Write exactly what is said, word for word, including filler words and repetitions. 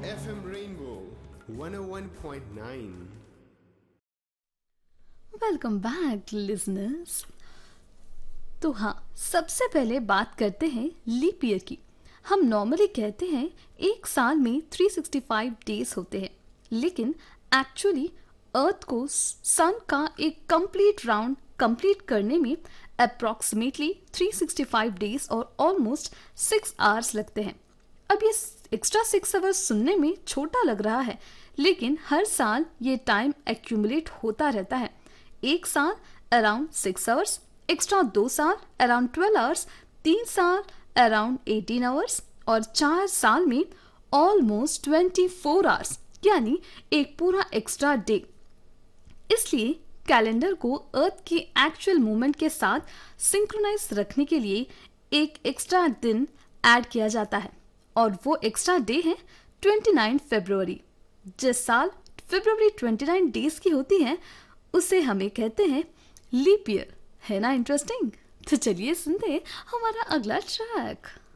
F M Rainbow one oh one point nine. Welcome back listeners. तो हाँ, सबसे पहले बात करते हैं लीप ईयर की। हम नॉर्मली कहते हैं एक साल में तीन सौ पैंसठ डेज होते हैं, लेकिन एक्चुअली अर्थ को सन का एक कंप्लीट राउंड कंप्लीट करने में अप्रॉक्सीमेटली तीन सौ पैंसठ डेज और ऑलमोस्ट सिक्स आवर्स लगते हैं। अब ये एक्स्ट्रा सिक्स आवर्स सुनने में छोटा लग रहा है, लेकिन हर साल ये टाइम एक्यूमुलेट होता रहता है। एक साल अराउंड सिक्स आवर्स, एक्स्ट्रा दो साल अराउंड ट्वेल्व आवर्स, तीन साल अराउंड एटीन आवर्स और चार साल में ऑलमोस्ट ट्वेंटी फोर आवर्स, यानी एक पूरा एक्स्ट्रा डे। इसलिए कैलेंडर को अर्थ की एक्चुअल मूवमेंट के साथ सिंक्रोनाइज रखने के लिए एक एक्स्ट्रा दिन ऐड किया जाता है, और वो एक्स्ट्रा डे है उनतीस फरवरी। जिस साल फरवरी उनतीस डेज की होती है उसे हमें कहते हैं लीप ईयर। है ना इंटरेस्टिंग? तो चलिए सुनते हैं हमारा अगला ट्रैक।